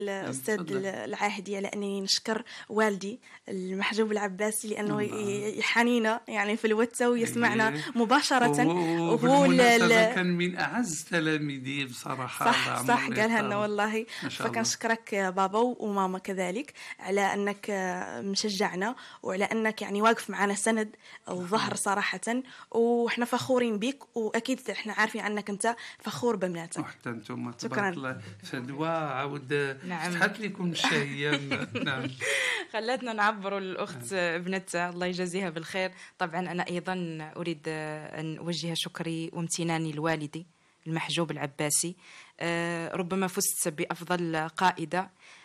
الأستاذ تفضل. العاهدي على أنني نشكر والدي المحجوب العباسي لأنه يحنينا يعني في الواتساب ويسمعنا مباشرة. وهو وبالمناسبة كان من أعز تلاميذي بصراحة. صح قالها لنا والله. فكان فكنشكرك بابا وماما كذلك على أنك مشجعنا وعلى أنك يعني واقف معنا سند الظهر صراحة، وإحنا فخورين بك، وأكيد إحنا عارفين أنك أنت فخور ببناتك. وحتى أنتم تبارك الله. فدوى عاود فتحت لكم الشهية. نعم. خلتنا نعبروا الأخت ابنتها الله يجازيها بالخير. طبعا أنا أيضا أريد أن أوجه شكري وامتناني لوالدي المحجوب العباسي. ربما فزت بأفضل قائدة،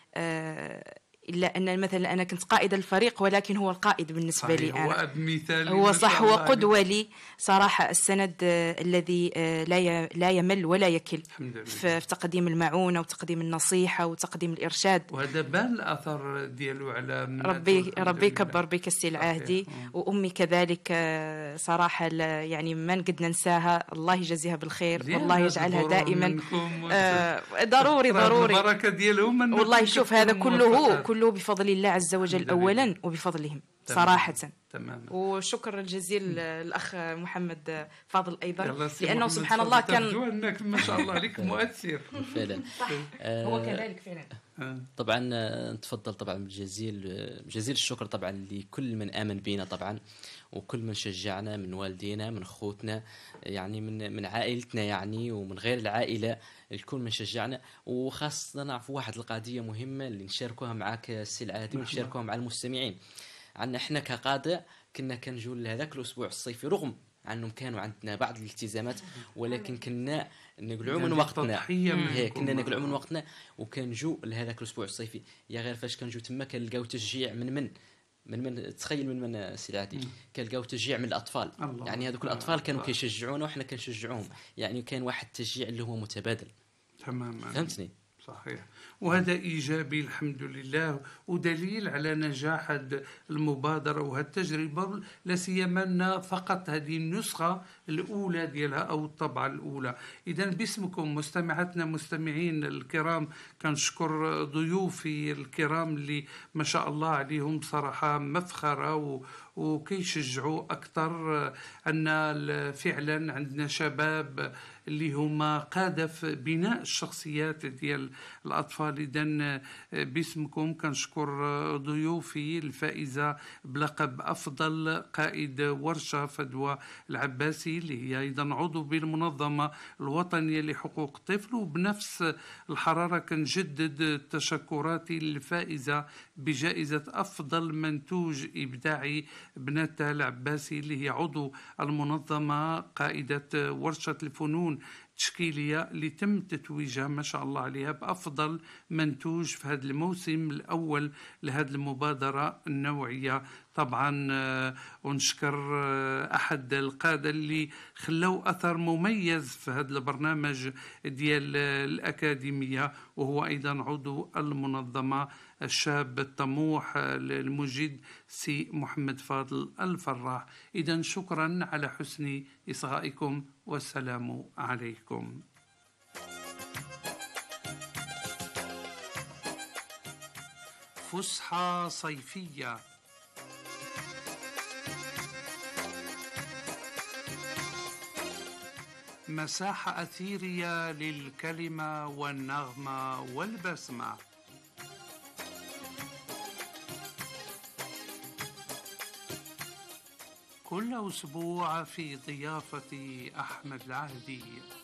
إلا أن مثلا أنا كنت قائدة الفريق، ولكن هو القائد بالنسبة لي أنا. هو أب مثالي. هو صح، هو قدوة لي صراحة. السند الذي لا يمل ولا يكل في تقديم المعونة وتقديم النصيحة وتقديم الإرشاد. وهذا بان الأثر ديالو على ربي يكبر بك السي العاهدي. وأمي كذلك صراحة يعني ما نقد ننساها، الله يجازيها بالخير والله يجعلها دائما ضروري البركة ديالهم. والله شوف هذا كله بفضل الله عز وجل أولا وبفضلهم صراحة. تمام. وشكر الجزيل الأخ محمد فاضل أيضا، لأنه سبحان الله كان أنك ما شاء الله عليك مؤثر فعلا. هو كذلك فعلا. طبعا تفضل طبعا جزيل الشكر طبعا لكل من آمن بنا طبعا، وكل من شجعنا من والدينا من أخوتنا يعني من عائلتنا يعني، ومن غير العائلة الكل من شجعنا. وخاصة نعرف واحد القضية مهمة اللي نشاركوها معك السي العاهدي ونشاركوها مع المستمعين. عندنا احنا كقادة كنا كنجوا لهذاك الأسبوع الصيفي، رغم أنهم كانوا عندنا بعض الالتزامات، ولكن كنا نقلعوا من وقتنا. كنا نقلعوا من وقتنا وكنجوا لهذاك الأسبوع الصيفي. يا غير فاش كنجوا تما كنلقاو تشجيع من تخيل من سي العادي كنلقاو تشجيع من الأطفال. يعني هذوك الأطفال كانوا كيشجعونا وحنا كنشجعوهم، يعني كان واحد التشجيع اللي هو متبادل. تماما. فهمتني؟ صحيح. وهذا إيجابي الحمد لله، ودليل على نجاح هذه المبادرة وهذه التجربة، لا سيما فقط هذه النسخة الأولى ديالها أو الطبعة الأولى. إذا باسمكم مستمعاتنا مستمعين الكرام كنشكر ضيوفي الكرام اللي ما شاء الله عليهم صراحة مفخرة وكيشجعوا أكثر أن فعلا عندنا شباب اللي هما قادة في بناء الشخصيات ديال الأطفال. إذن باسمكم كنشكر ضيوفي الفائزة بلقب أفضل قائد ورشة فدوى العباسي، اللي هي أيضا عضو بالمنظمة الوطنية لحقوق الطفل. وبنفس الحرارة كنجدد تشكراتي للفائزة بجائزة أفضل منتوج إبداعي بناتها العباسي، اللي هي عضو المنظمة قائدة ورشة الفنون التشكيلية، اللي تم تتويجها ما شاء الله عليها بأفضل منتوج في هذا الموسم الأول لهذه المبادرة النوعية. طبعا ونشكر أحد القادة اللي خلوا أثر مميز في هذا البرنامج ديال الأكاديمية، وهو أيضا عضو المنظمة الشاب الطموح المجيد سي محمد فاضل الفراح. إذن شكرا على حسن إصغائكم والسلام عليكم. فسحة صيفية. مساحة أثيرية للكلمة والنغمة والبسمة. كل أسبوع في ضيافة أحمد العهدي،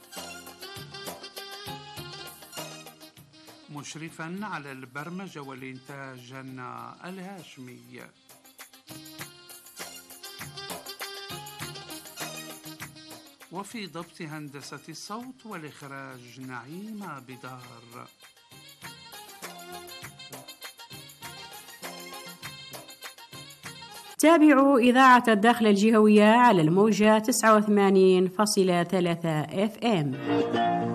مشرفا على البرمجة والإنتاج جنة الهاشمي. وفي ضبط هندسة الصوت والإخراج نعيمة بدار. تابعوا إذاعة الداخل الجهوية على الموجة 89.3 FM.